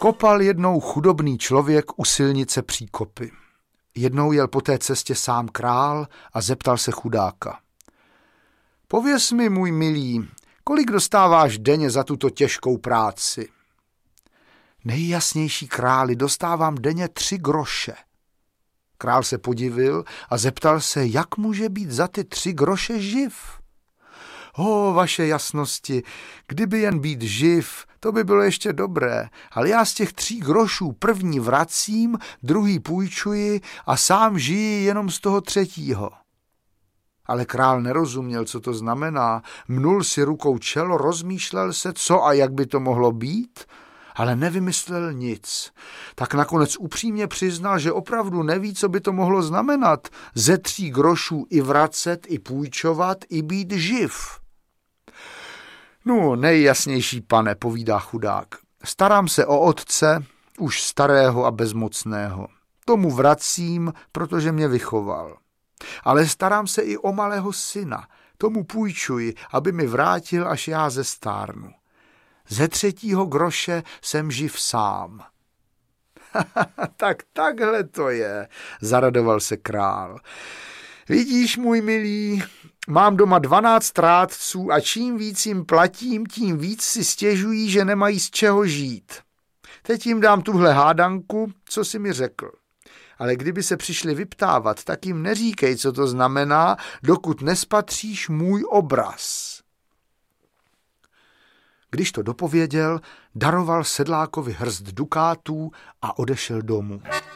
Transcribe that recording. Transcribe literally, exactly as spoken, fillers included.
Kopal jednou chudobný člověk u silnice příkopy. Jednou jel po té cestě sám král a zeptal se chudáka. Pověz mi, můj milý, kolik dostáváš denně za tuto těžkou práci? Nejjasnější králi, dostávám denně tři groše. Král se podivil a zeptal se, jak může být za ty tři groše živ. O, vaše jasnosti, kdyby jen být živ, to by bylo ještě dobré, ale já z těch tří grošů první vracím, druhý půjčuji a sám žiji jenom z toho třetího. Ale král nerozuměl, co to znamená, mnul si rukou čelo, rozmýšlel se, co a jak by to mohlo být, ale nevymyslel nic. Tak nakonec upřímně přiznal, že opravdu neví, co by to mohlo znamenat, ze tří grošů i vracet, i půjčovat, i být živ. No, nejjasnější, pane, povídá chudák. Starám se o otce, už starého a bezmocného. Tomu vracím, protože mě vychoval. Ale starám se i o malého syna. Tomu půjčuji, aby mi vrátil, až já zestárnu. Ze třetího groše jsem živ sám. Tak takhle to je, zaradoval se král. Vidíš, můj milý, mám doma dvanáct rádců a čím víc jim platím, tím víc si stěžují, že nemají z čeho žít. Teď jim dám tuhle hádanku, co jsi mi řekl. Ale kdyby se přišli vyptávat, tak jim neříkej, co to znamená, dokud nespatříš můj obraz. Když to dopověděl, daroval sedlákovi hrst dukátů a odešel domů.